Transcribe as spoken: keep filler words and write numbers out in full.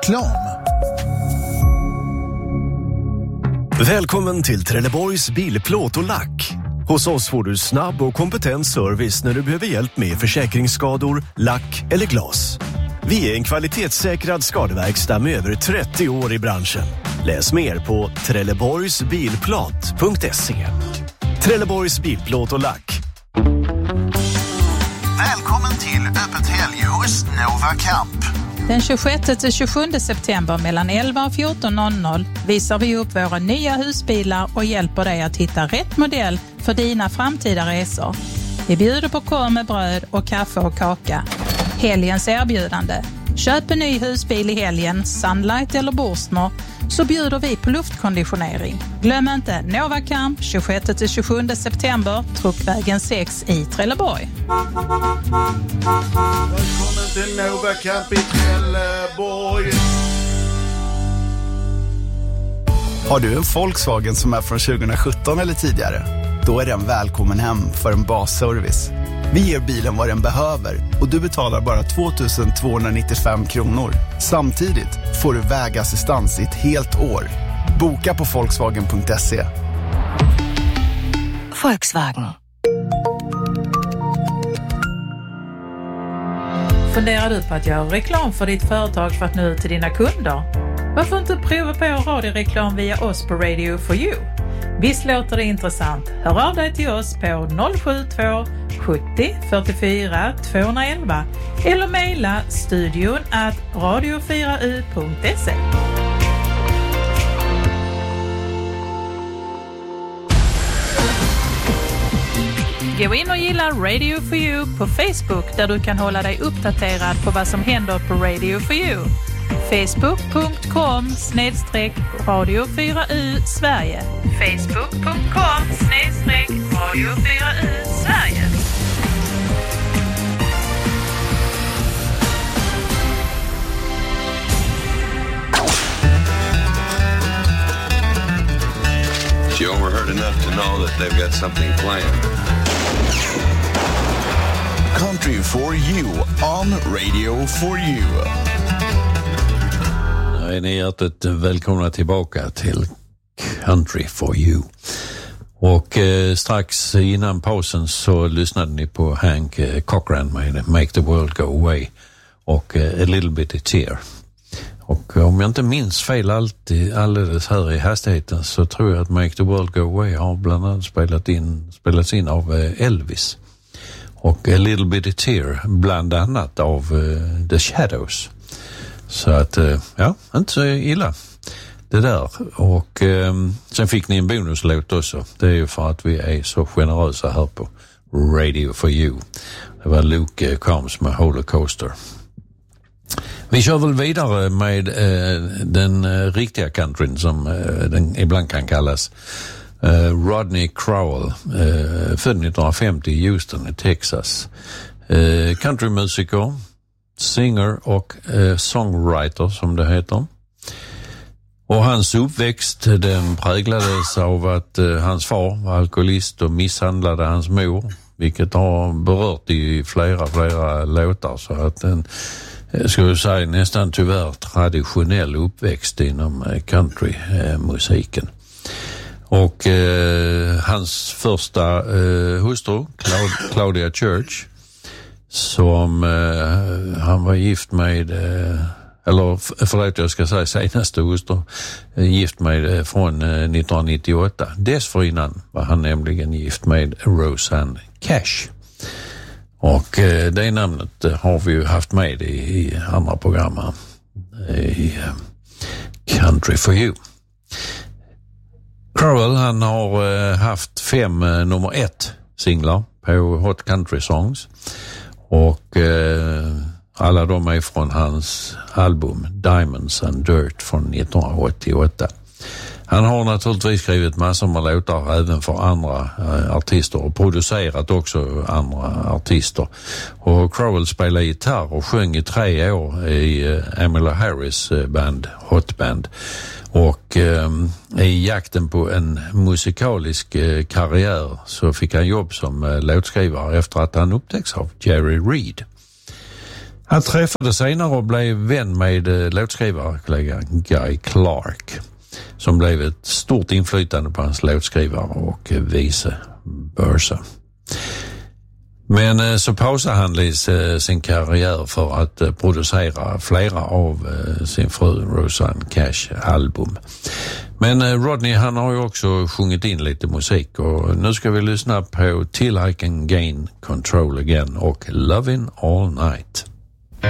Reklam. Välkommen till Trelleborgs bilplåt och lack. Hos oss får du snabb och kompetent service när du behöver hjälp med försäkringsskador, lack eller glas. Vi är en kvalitetssäkrad skadeverkstad med över trettio år i branschen. Läs mer på trelleborgsbilplåt punkt se. Trelleborgs bilplåt och lack. Välkommen till öppet helg hos Nova Camp. Den tjugosjätte till tjugosjunde september mellan elva och fjorton noll noll visar vi upp våra nya husbilar och hjälper dig att hitta rätt modell för dina framtida resor. Vi bjuder på korv med bröd och kaffe och kaka. Helgens erbjudande. Köp en ny husbil i helgen, Sunlight eller Borsmer, så bjuder vi på luftkonditionering. Glöm inte Nova Camp tjugosjätte till tjugosjunde september, Truckvägen sex i Trelleborg. Välkommen till Nova Camp i Trelleborg. Har du en Volkswagen som är från tjugosjutton eller tidigare? Då är den välkommen hem för en basservice. Vi ger bilen vad den behöver och du betalar bara två tusen tvåhundranittiofem kronor. Samtidigt får du vägassistans i ett helt år. Boka på volkswagen punkt se. Volkswagen. Funderar du på att göra reklam för ditt företag för att nå ut till dina kunder? Varför inte prova på radioreklam via oss på Radio for You? Visst låter det intressant? Hör av dig till oss på noll sju två sjuttio fyrtiofyra tvåhundraelva eller mejla studion at radio fyra u punkt se. Gå in och gilla Radio for You på Facebook där du kan hålla dig uppdaterad på vad som händer på Radio for You. facebook punkt com snedstreck radio fyra u Sverige. facebook punkt com snedstreck radio fyra u Sverige. You overheard enough to know that they've got something planned. Country for you on Radio for you. Är ni hjärtligt välkomna tillbaka till Country for you. Och eh, strax innan pausen så lyssnade ni på Hank eh, Cochran med Make the World Go Away och eh, A Little Bit of Tear. Och om jag inte minns fel alltid, alldeles här i hastigheten, så tror jag att Make the World Go Away har bland annat spelat in, spelats in av eh, Elvis. Och A Little Bit of Tear bland annat av eh, The Shadows. Så att, ja, inte så illa det där. Och eh, sen fick ni en bonuslåt också. Det är ju för att vi är så generösa här på Radio for You. Det var Luke Combs med Holocaust. Vi kör väl vidare med eh, den eh, riktiga countryn som eh, den ibland kan kallas. Eh, Rodney Crowell, eh, född nittonhundrafemtio i Houston i Texas. Eh, countrymusiker, singer och eh, songwriter som det heter. Och hans uppväxt den präglades av att eh, hans far var alkoholist och misshandlade hans mor, vilket har berört i flera, flera låtar. Så att den, jag skulle säga nästan tyvärr traditionell uppväxt inom eh, countrymusiken. Eh, och eh, hans första eh, hustru, Claud- Claudia Church, som eh, han var gift med, eh, eller förlåt jag ska säga senaste hustru, eh, gift med eh, från eh, nittonhundranittioåtta. Dessförinnan var han nämligen gift med Roseanne Cash. Och eh, det namnet eh, har vi ju haft med i, i andra program här, i eh, Country for You. Crowell, han har eh, haft fem eh, nummer ett singlar på Hot Country Songs. Och eh, alla de är från hans album Diamonds and Dirt från nittonhundraåttioåtta. Han har naturligtvis skrivit massor med låtar även för andra eh, artister och producerat också andra artister. Och Crowell spelade gitarr och sjöng i tre år i eh, Emmylou Harris eh, band, Hot Band. Och eh, i jakten på en musikalisk eh, karriär så fick han jobb som eh, låtskrivare efter att han upptäcks av Jerry Reed. Han träffade senare och blev vän med låtskrivarkollegan Guy Clark, som blev ett stort inflytande på hans låtskrivare och vice versa. Men så pausade han sin karriär för att producera flera av sin fru Rosanne Cash album. Men Rodney, han har ju också sjungit in lite musik, och nu ska vi lyssna på Till I Can Gain Control Again och Lovin' All Night.